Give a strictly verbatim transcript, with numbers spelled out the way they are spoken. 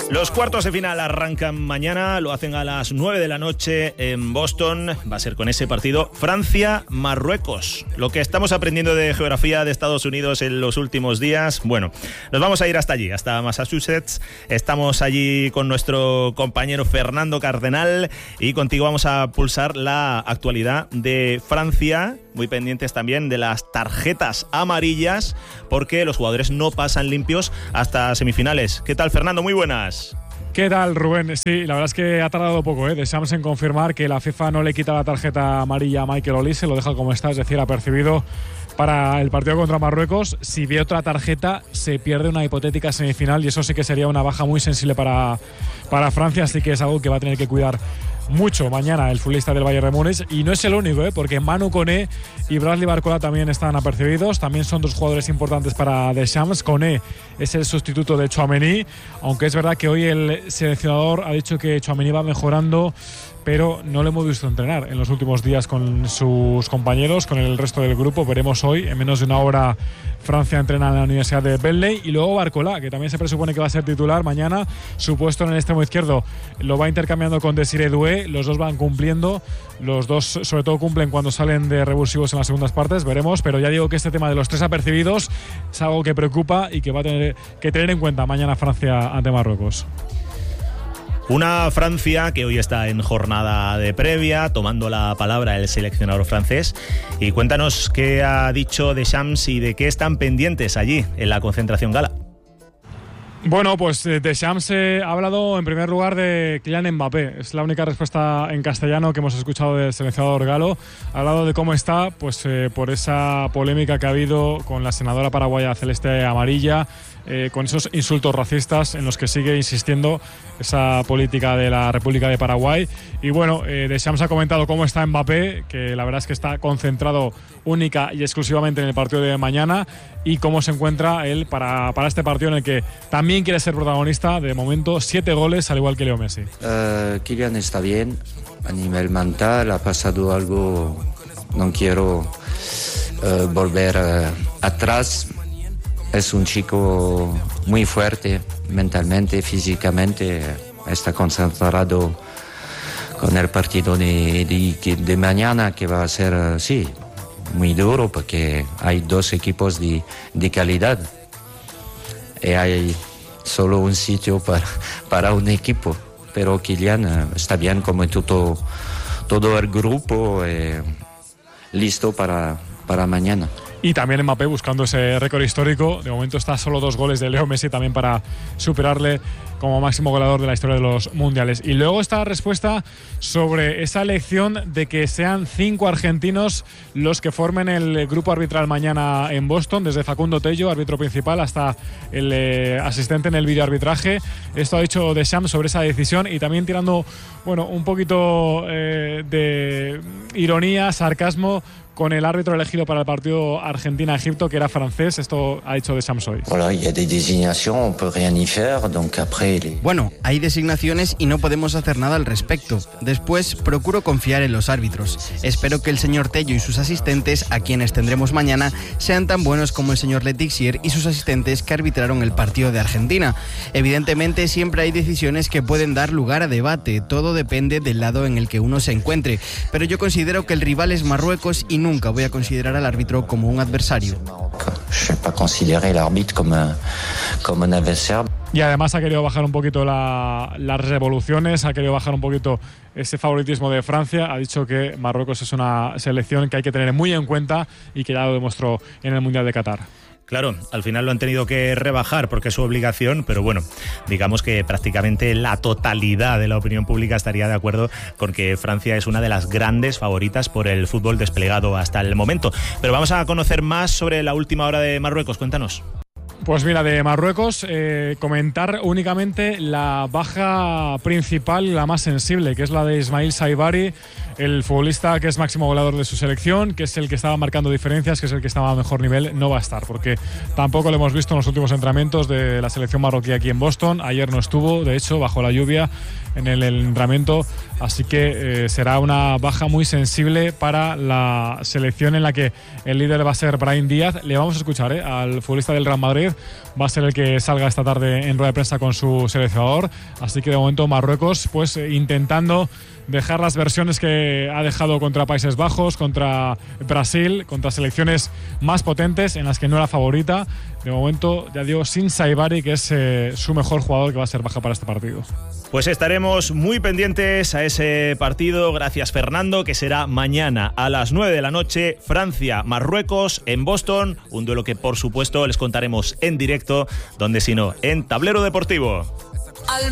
Los cuartos de final arrancan mañana, lo hacen a las nueve de la noche en Boston. Va a ser con ese partido Francia-Marruecos. Lo que estamos aprendiendo de geografía de Estados Unidos en los últimos días, bueno, nos vamos a ir hasta allí, hasta Massachusetts. Estamos allí con nuestro compañero Fernando Cardenal y contigo vamos a pulsar la actualidad de Francia. Muy pendientes también de las tarjetas amarillas, porque los jugadores no pasan limpios hasta semifinales. ¿Qué tal, Fernando? Muy buenas. ¿Qué tal, Rubén? Sí, la verdad es que ha tardado poco, ¿eh? Deseamos en confirmar que la FIFA no le quita la tarjeta amarilla a Michael Olise, lo deja como está, es decir, apercibido para el partido contra Marruecos. Si ve otra tarjeta, se pierde una hipotética semifinal y eso sí que sería una baja muy sensible para, para Francia, así que es algo que va a tener que cuidar mucho mañana el futbolista del Bayern de Múnich. Y no es el único, ¿eh? Porque Manu Koné y Bradley Barcola también están apercibidos. También son dos jugadores importantes para Deschamps. Koné es el sustituto de Tchouaméni, aunque es verdad que hoy el seleccionador ha dicho que Tchouaméni va mejorando, pero no lo hemos visto entrenar en los últimos días con sus compañeros, con el resto del grupo. Veremos hoy, en menos de una hora, Francia entrena en la Universidad de Bentley. Y luego Barcola, que también se presupone que va a ser titular mañana. Su puesto en el extremo izquierdo lo va intercambiando con Desiré Doué. Los dos van cumpliendo. Los dos, sobre todo, cumplen cuando salen de revulsivos en las segundas partes. Veremos, pero ya digo que este tema de los tres apercibidos es algo que preocupa y que va a tener que tener en cuenta mañana Francia ante Marruecos. Una Francia que hoy está en jornada de previa, tomando la palabra el seleccionador francés. Y cuéntanos qué ha dicho Deschamps y de qué están pendientes allí en la concentración gala. Bueno, pues Deschamps eh, ha hablado en primer lugar de Kylian Mbappé. Es la única respuesta en castellano que hemos escuchado del seleccionador galo. Ha hablado de cómo está, pues eh, por esa polémica que ha habido con la senadora paraguaya celeste amarilla, eh, con esos insultos racistas en los que sigue insistiendo esa política de la República de Paraguay. Y bueno, eh, Deschamps ha comentado cómo está Mbappé, que la verdad es que está concentrado única y exclusivamente en el partido de mañana, y cómo se encuentra él para, para este partido en el que también quiere ser protagonista. De momento, siete goles, al igual que Leo Messi. Uh, Kylian está bien a nivel mental, ha pasado algo, no quiero uh, volver uh, atrás. Es un chico muy fuerte mentalmente, físicamente, está concentrado con el partido de, de, de mañana, que va a ser, sí, muy duro, porque hay dos equipos de, de calidad y hay solo un sitio para, para un equipo. Pero Kylian está bien, como todo, todo el grupo, eh, listo para, para mañana. Y también Mbappé buscando ese récord histórico. De momento está solo dos goles de Leo Messi también para superarle como máximo goleador de la historia de los mundiales. Y luego esta respuesta sobre esa elección de que sean cinco argentinos los que formen el grupo arbitral mañana en Boston, desde Facundo Tello, árbitro principal, hasta el eh, asistente en el videoarbitraje. Esto ha dicho Deschamps sobre esa decisión, y también tirando, bueno, un poquito eh, de ironía, sarcasmo, con el árbitro elegido para el partido Argentina-Egipto, que era francés. Esto ha dicho Deschamps hoy. Bueno, hay designaciones y no podemos hacer nada al respecto. Después, procuro confiar en los árbitros. Espero que el señor Tello y sus asistentes, a quienes tendremos mañana, sean tan buenos como el señor Letixier y sus asistentes que arbitraron el partido de Argentina. Evidentemente, siempre hay decisiones que pueden dar lugar a debate. Todo depende del lado en el que uno se encuentre. Pero yo considero que el rival es Marruecos y nunca voy a considerar al árbitro como un adversario. Y además ha querido bajar un poquito la, las revoluciones, ha querido bajar un poquito ese favoritismo de Francia. Ha dicho que Marruecos es una selección que hay que tener muy en cuenta y que ya lo demostró en el Mundial de Qatar. Claro, al final lo han tenido que rebajar porque es su obligación, pero bueno, digamos que prácticamente la totalidad de la opinión pública estaría de acuerdo con que Francia es una de las grandes favoritas por el fútbol desplegado hasta el momento. Pero vamos a conocer más sobre la última hora de Marruecos, cuéntanos. Pues mira, de Marruecos, eh, comentar únicamente la baja principal y la más sensible, que es la de Ismail Saibari, el futbolista que es máximo goleador de su selección, que es el que estaba marcando diferencias, que es el que estaba a mejor nivel. No va a estar, porque tampoco lo hemos visto en los últimos entrenamientos de la selección marroquí aquí en Boston. Ayer no estuvo, de hecho, bajo la lluvia en el entrenamiento, así que eh, será una baja muy sensible para la selección, en la que el líder va a ser Brahim Díaz. Le vamos a escuchar eh, al futbolista del Real Madrid Saber va a ser el que salga esta tarde en rueda de prensa con su seleccionador. Así que de momento Marruecos pues intentando dejar las versiones que ha dejado contra Países Bajos, contra Brasil, contra selecciones más potentes en las que no era favorita. De momento, ya digo, sin Saibari, que es eh, su mejor jugador, que va a ser baja para este partido. Pues estaremos muy pendientes a ese partido. Gracias, Fernando, que será mañana a las nueve de la noche, Francia-Marruecos en Boston. Un duelo que, por supuesto, les contaremos en directo, donde si no, en Tablero Deportivo.